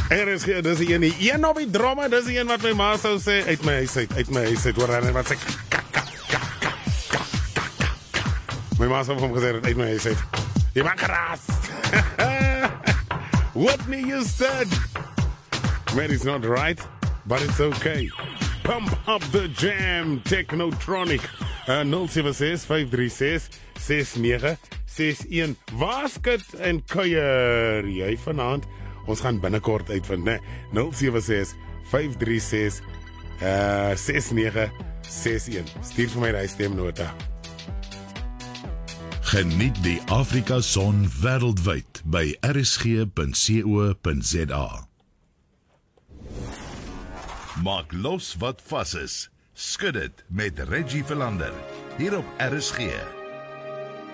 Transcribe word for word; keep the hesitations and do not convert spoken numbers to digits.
Er is geen, dis die een nie. Een op die drama, dis die een wat my ma sou sê, uit my huis uit, uit my huis uit, hoor, en wat sê, kak, kak, kak, kak, kak, kak, kak. My ma sou vir hom gesê, uit my huis uit. Jy maak geraas. Whitney Houston. Man, it's not right, but it's okay. Pump up the jam, Technotronic. Uh, nul sewe ses vyf drie ses ses nege ses een. Waskit en kuier jy vanaand? Ons gaan binnekort uitvind, né? nul sewe ses vyf drie ses ses nege ses een. Stuur vir my die stemnota. Geniet die Afrika Son wêreldwyd by r s g punt co punt z a. Maak los wat vas is. Skud dit met Reggie Verlander hier op R S G.